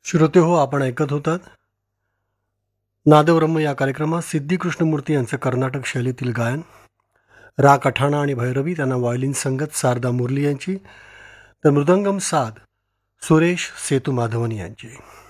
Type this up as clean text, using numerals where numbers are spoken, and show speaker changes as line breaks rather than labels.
श्रोते हो, आपण ऐकत होतात नादब्रह्म या कार्यक्रमात सिद्धी कृष्णमूर्ती यांचं कर्नाटक शैलीतील गायन, राग अठाणा आणि भैरवी, त्यांना व्हायोलिन संगत शारदा मुरली यांची, तर मृदंगम साध सुरेश सेतू माधवन यांची.